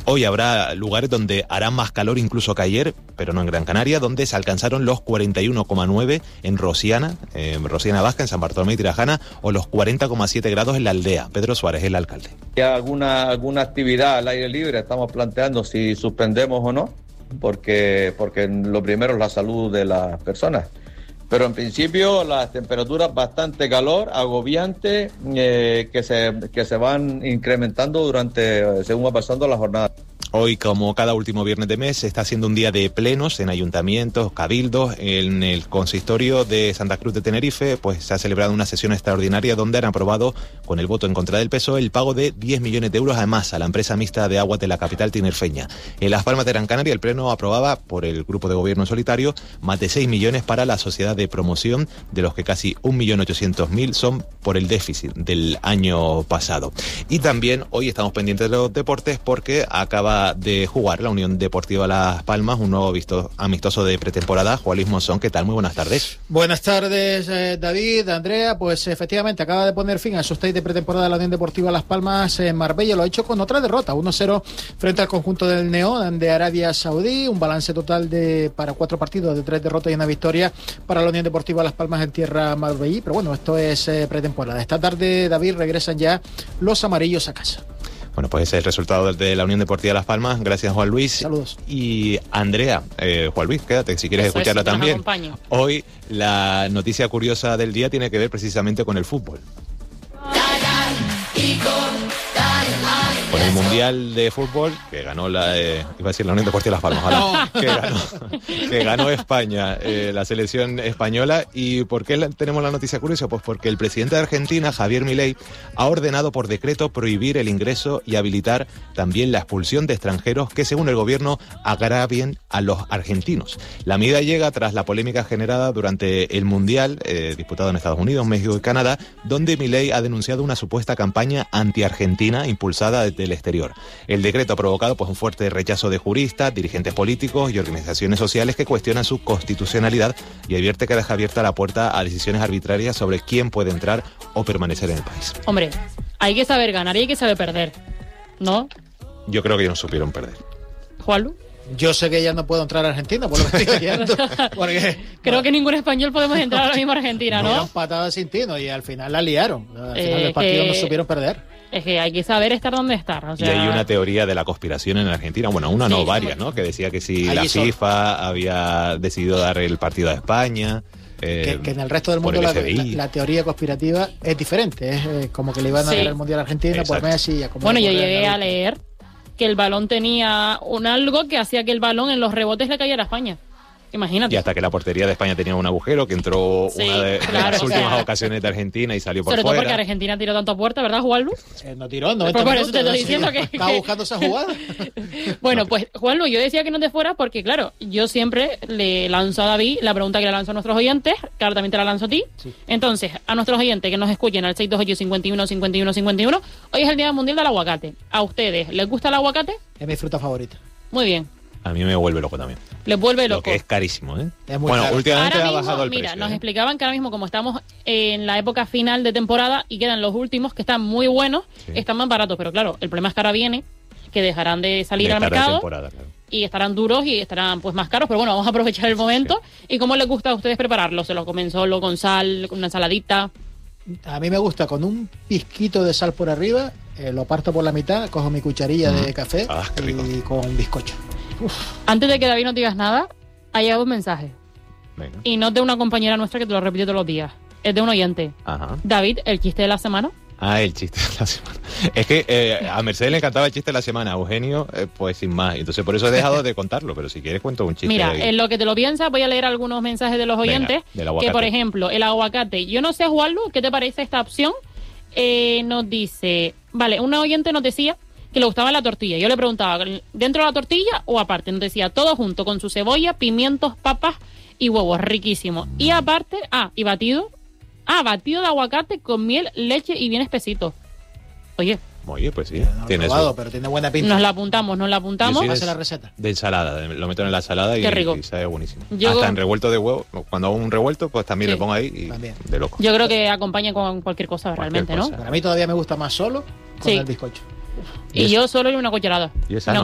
Hoy habrá lugares donde hará más calor incluso que ayer, pero no en Gran Canaria, donde se alcanzaron los 41,9 en Rosiana Vasca, en San Bartolomé y Tirajana, o los 40,7 grados en La Aldea. Pedro Suárez, el alcalde. Alguna actividad al aire libre estamos planteando si suspendemos o no, porque lo primero es la salud de las personas. Pero en principio las temperaturas bastante calor, agobiante, que se van incrementando según va pasando la jornada. Hoy, como cada último viernes de mes, está siendo un día de plenos en ayuntamientos, cabildos. En el consistorio de Santa Cruz de Tenerife, pues se ha celebrado una sesión extraordinaria donde han aprobado, con el voto en contra del PSOE, el pago de 10 millones de euros además a la empresa mixta de aguas de la capital tinerfeña. En Las Palmas de Gran Canaria, el pleno aprobaba, por el grupo de gobierno en solitario, más de 6 millones para la sociedad de promoción, de los que casi 1.800.000 son por el déficit del año pasado. Y también hoy estamos pendientes de los deportes porque acaba de jugar la Unión Deportiva Las Palmas, un nuevo amistoso de pretemporada. Juan Luis Monzón, ¿qué tal? Muy buenas tardes. Buenas tardes, David, Andrea. Pues efectivamente acaba de poner fin a su stage de pretemporada de la Unión Deportiva Las Palmas en Marbella. Lo ha hecho con otra derrota, 1-0 frente al conjunto del Neón de Arabia Saudí. Un balance total para 4 partidos de 3 derrotas y una victoria para la Unión Deportiva Las Palmas en tierra marbellí. Pero bueno, esto es pretemporada. Esta tarde, David, regresan ya los amarillos a casa. Bueno, pues ese es el resultado de la Unión Deportiva Las Palmas. Gracias, Juan Luis. Saludos. Y Andrea, Juan Luis, quédate si quieres escucharla también. Hoy la noticia curiosa del día tiene que ver precisamente con el fútbol. Con el Mundial de Fútbol que ganó iba a decir la Unión Deportiva Las Palmas, que ganó España, la selección española. ¿Y por qué tenemos la noticia curiosa? Pues porque el presidente de Argentina, Javier Milei, ha ordenado por decreto prohibir el ingreso y habilitar también la expulsión de extranjeros que, según el gobierno, agravien a los argentinos. La medida llega tras la polémica generada durante el Mundial disputado en Estados Unidos, México y Canadá, donde Milei ha denunciado una supuesta campaña anti-argentina impulsada desde el exterior. El decreto ha provocado pues un fuerte rechazo de juristas, dirigentes políticos y organizaciones sociales que cuestionan su constitucionalidad y advierte que deja abierta la puerta a decisiones arbitrarias sobre quién puede entrar o permanecer en el país. Hombre, hay que saber ganar y hay que saber perder, ¿no? Yo creo que ellos no supieron perder. ¿Juanlu? Yo sé que ya no puedo entrar a Argentina, por lo que estoy oyendo. Creo que ningún español podemos entrar ahora mismo a Argentina, ¿no? Eran patadas sin tino y al final la liaron. Al final del partido no supieron perder. Es que hay que saber estar donde estar. O sea... Y hay una teoría de la conspiración en Argentina, bueno, una no, varias, ¿no? Que decía que si la FIFA había decidido dar el partido a España... que en el resto del mundo la teoría conspirativa es diferente. Es como que le iban a dar el Mundial a Argentina. Exacto. Por Messi. Bueno, yo llegué a leer que el balón tenía algo que hacía que el balón en los rebotes le cayera a España. Imagínate. Y hasta que la portería de España tenía un agujero, que entró una de las últimas ocasiones de Argentina y salió por fuera. Sobre todo porque Argentina tiró tanto a puerta, ¿verdad, Juanlu? No tiró, 90 minutos. Por eso te estoy diciendo que... Estaba buscando esa jugada. Bueno, pues, Juanlu, yo decía que no te fueras porque, claro, yo siempre le lanzo a David la pregunta que le lanzo a nuestros oyentes, que ahora también te la lanzo a ti. Sí. Entonces, a nuestros oyentes que nos escuchen al 628-51-51-51, hoy es el Día Mundial del Aguacate. ¿A ustedes les gusta el aguacate? Es mi fruta favorita. Muy bien. A mí me vuelve loco también. Les vuelve loco. Lo que es carísimo, ¿eh? Es muy caro. Últimamente ahora ha bajado el precio. Mira, nos explicaban que ahora mismo, como estamos en la época final de temporada y quedan los últimos que están muy buenos, están más baratos. Pero claro, el problema es que ahora viene, que dejarán de salir al mercado claro. Y estarán duros y estarán pues más caros. Pero bueno, vamos a aprovechar el momento. ¿Y cómo les gusta a ustedes prepararlo? ¿Se lo comen solo, con sal, con una ensaladita? A mí me gusta con un pizquito de sal por arriba, lo parto por la mitad, cojo mi cucharilla de café y con un bizcocho. Uf. Antes de que David no digas nada, ha llegado un mensaje. Venga. Y no es de una compañera nuestra que te lo repite todos los días. Es de un oyente. Ajá. David, ¿el chiste de la semana? El chiste de la semana. Es que a Mercedes le encantaba el chiste de la semana, a Eugenio, pues sin más. Entonces por eso he dejado de contarlo, pero si quieres cuento un chiste. Mira, en lo que te lo piensas, voy a leer algunos mensajes de los oyentes. Venga, que por ejemplo, el aguacate. Yo no sé, Juanlu, ¿qué te parece esta opción? Nos dice, vale, una oyente nos decía que le gustaba la tortilla. Yo le preguntaba, ¿dentro de la tortilla o aparte? Nos decía, todo junto, con su cebolla, pimientos, papas y huevos, riquísimo. Y aparte, y batido. Batido de aguacate con miel, leche y bien espesito. Oye, pues sí. No tiene probado, pero tiene buena pinta. Nos la apuntamos. Hace la receta. De ensalada, lo meto en la ensalada y sabe buenísimo. Hasta en revuelto de huevo, cuando hago un revuelto, pues también le pongo ahí y de loco. Yo creo que acompaña con cualquier cosa realmente, ¿no? Para mí todavía me gusta más solo con el bizcocho. Y yo solo y una cucharada. Y esa